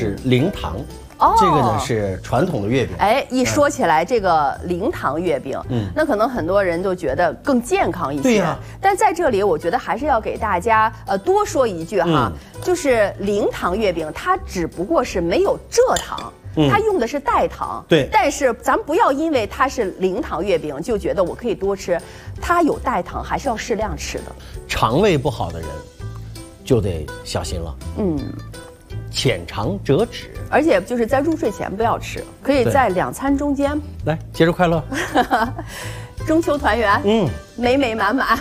是零糖。这个呢是传统的月饼。 哎，一说起来这个零糖月饼，那可能很多人就觉得更健康一些。对呀。但在这里，我觉得还是要给大家多说一句哈，就是零糖月饼它只不过是没有蔗糖。它用的是代糖， 对， 但是咱们不要因为它是零糖月饼就觉得我可以多吃，它有代糖还是要适量吃的。 肠胃不好的人就得小心了，浅尝辄止， 而且就是在入睡前不要吃，可以在2餐中间。 来，节日快乐， 中秋团圆，美美满满，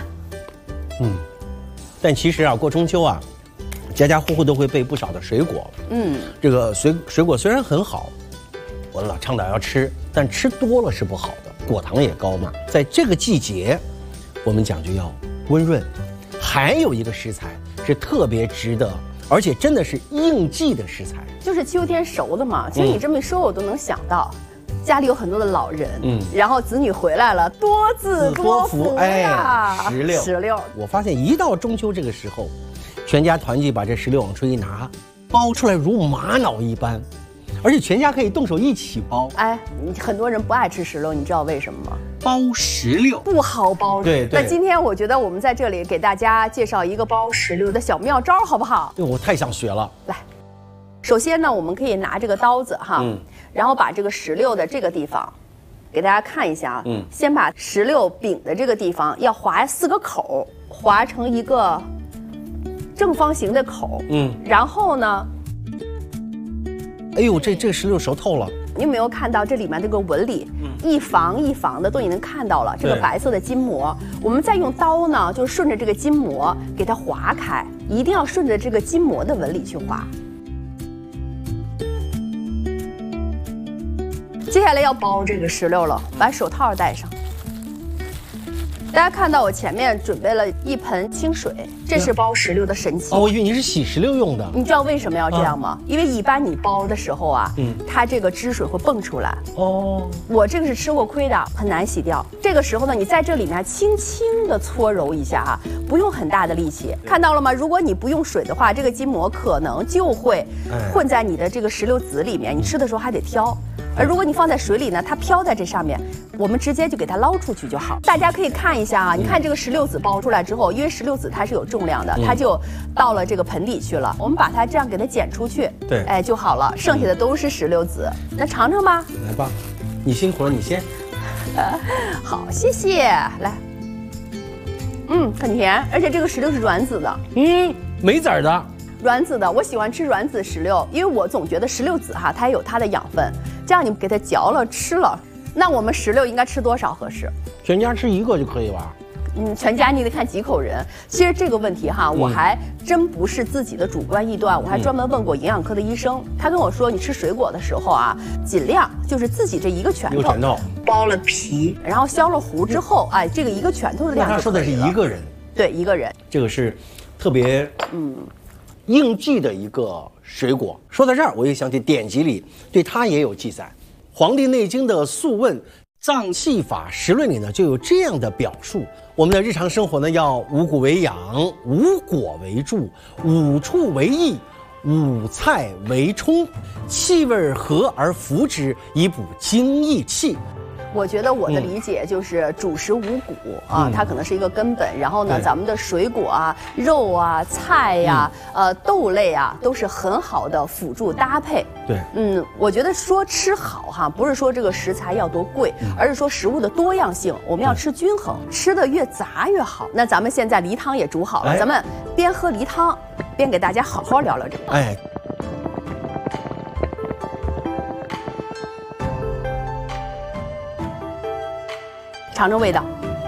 但其实啊，过中秋啊。家家户户都会备不少的水果，这个水果虽然很好，我老倡导要吃，但吃多了是不好的，果糖也高嘛。在这个季节，我们讲究要温润。还有一个食材是特别值得，而且真的是应季的食材， 就是秋天熟的嘛。其实你这么一说，我都能想到。家里有很多的老人，然后子女回来了，多子多福呀。石榴， 我发现一到中秋这个时候，全家团聚，把这石榴往出一拿，包出来如玛瑙一般，而且全家可以动手一起包。 哎，很多人不爱吃石榴，你知道为什么吗？ 包石榴不好包。 对。 那今天我觉得我们在这里给大家介绍一个包石榴的小妙招，好不好？ 对，我太想学了。 来，首先呢，我们可以拿这个刀子哈，然后把这个石榴的这个地方，给大家看一下啊。先把石榴柄的这个地方要划4个口，划成一个正方形的口，然后呢， 哎呦，这个石榴熟透了。 你有没有看到这里面这个纹理，一房一房的都已经看到了这个白色的筋膜。我们再用刀呢，就顺着这个筋膜给它划开，一定要顺着这个筋膜的纹理去划。接下来要包这个石榴了，把手套戴上。大家看到我前面准备了一盆清水，这是包石榴的神器。 我以为你是洗石榴用的。 你知道为什么要这样吗？因为一般你包的时候啊，它这个汁水会蹦出来。我这个是吃过亏的，很难洗掉。这个时候呢，你在这里面轻轻的搓揉一下啊，不用很大的力气。看到了吗？如果你不用水的话，这个筋膜可能就会混在你的这个石榴籽里面，你吃的时候还得挑。而如果你放在水里呢，它飘在这上面，我们直接就给它捞出去就好。大家可以看一下啊，你看这个石榴籽包出来之后，因为石榴籽它是有重量的，它就到了这个盆底去了。我们把它这样给它剪出去， 对， 哎就好了，剩下的都是石榴籽。那尝尝吧。 来吧，你辛苦了，你先。 好，谢谢。来，很甜，而且这个石榴是软籽的， 没籽儿的。 软籽的，我喜欢吃软籽石榴，因为我总觉得石榴籽哈，它有它的养分，这样你给它嚼了吃了，那我们石榴应该吃多少合适？ 全家吃1个就可以吧？ 全家你得看几口人。其实这个问题哈，我还真不是自己的主观臆断，我还专门问过营养科的医生，他跟我说，你吃水果的时候啊，尽量就是自己这1个拳头剥了皮，然后削了核之后，哎，这个1个拳头的量。 他说的是1个人， 对，1个人。 这个是特别应季的一个水果。说到这儿，我也想起典籍里对它也有记载，《黄帝内经》的《素问·脏气法实论》里呢就有这样的表述：我们的日常生活呢要五谷为养，五果为助，五畜为益，五菜为充，气味和而服之，以补精益气。 我觉得我的理解就是主食五谷啊，它可能是一个根本。然后呢，咱们的水果啊、肉啊、菜呀、豆类啊，都是很好的辅助搭配。 对， 我觉得说吃好哈，不是说这个食材要多贵，而是说食物的多样性，我们要吃均衡，吃的越杂越好。那咱们现在梨汤也煮好了，咱们边喝梨汤边给大家好好聊聊这个。 哎。 尝尝味道，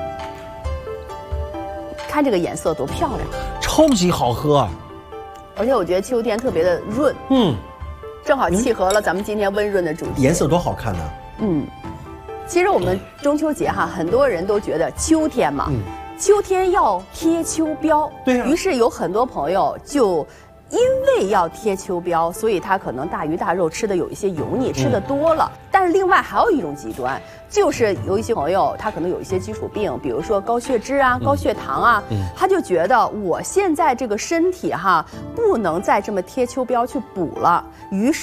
看这个颜色多漂亮， 超级好喝。 而且我觉得秋天特别的润，正好契合了咱们今天温润的主题。 颜色多好看呢！ 其实我们中秋节哈，很多人都觉得秋天嘛，秋天要贴秋膘， 对啊。 于是有很多朋友就因为要贴秋膘，所以他可能大鱼大肉吃的有一些油腻，吃的多了。但是另外还有一种极端，就是有一些朋友他可能有一些基础病，比如说高血脂啊、高血糖啊，他就觉得我现在这个身体哈不能再这么贴秋膘去补了，于是